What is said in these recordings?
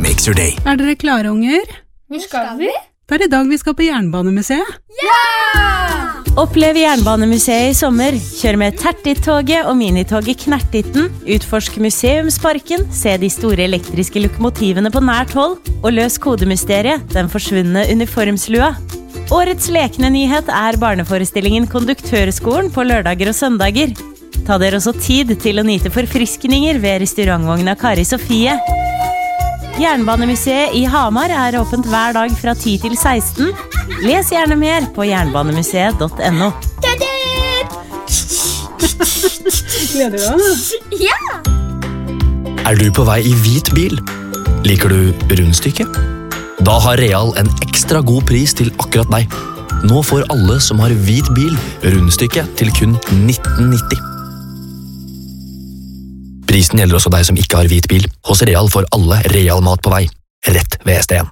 makes your day. Dere klare, unger? Hvor skal vi? Det I dag vi skal på Jernbanemuseet. Ja! Opplev Jernbanemuseet I sommer. Kjør med Tertit-toget og minitoget Knertitten. Utforsk museumsparken, se de store elektriske lokomotivene på nært hold, og løs kodemysteriet, den forsvunne uniformslua. Årets lekende nyhet barneforestillingen Konduktørskolen på lørdager og søndager. Ta dere også tid til å nyte forfriskninger ved restaurantvogna Kari Sofie. Jernbanemuseet I Hamar åpent hver dag fra 10 til 16. Les gjerne mer på jernbanemuseet.no. Gleder du deg? Ja! Du på vei I hvit bil? Liker du rundstykke? Da har Real en ekstra god pris til akkurat deg. Nå får alle som har hvit bil rundstykke til kun 19,90. Prisen gjelder også deg som ikke har hvit bil. Hos Real får alle Real mat på vei. Rett ved STN.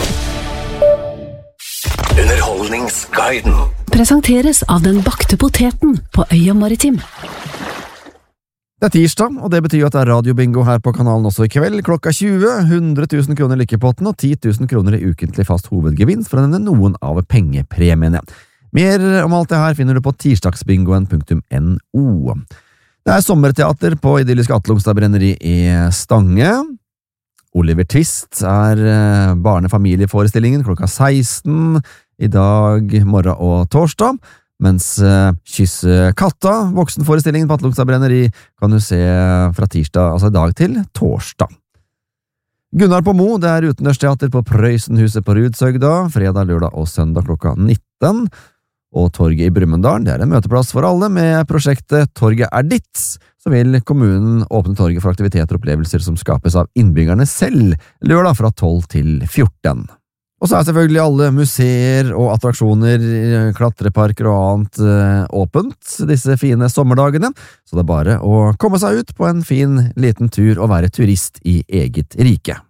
Underholdningsguiden. Presenteres av den bakte poteten på Øya Maritim. Det tirsdag, og det betyr at det radiobingo her på kanalen også I kveld, klokka 20, 100 000 kroner lykkepotten og 10 000 kroner I ukentlig fast hovedgevinst for å nevne noen av pengepremiene. Mer om alt det her finner du på tirsdagsbingoen.no. Det sommerteater på idylliske Atlungstadbrenneri I Stange. Oliver Twist barnefamilieforestillingen klokka 16 I dag, morgen og torsdag, mens Kysse katta, voksenforestillingen på Atlungstadbrenneri, kan du se fra tirsdag, altså I dag til torsdag. Gunnar på Mo, det utendørsteater på Prøysenhuset på Rudsøgda, fredag, lørdag og søndag klokka 19. Og Torget I Brumunddal, det en møteplass for alle med prosjektet Torget ditt, så vil kommunen åpne torget for aktiviteter og opplevelser som skapes av innbyggerne selv, lørdag fra 12 til 14. Og så selvfølgelig alle museer og attraksjoner, klatreparker og annet åpent disse fine sommerdagene, så det bare å komme seg ut på en fin liten tur og være turist I eget rike.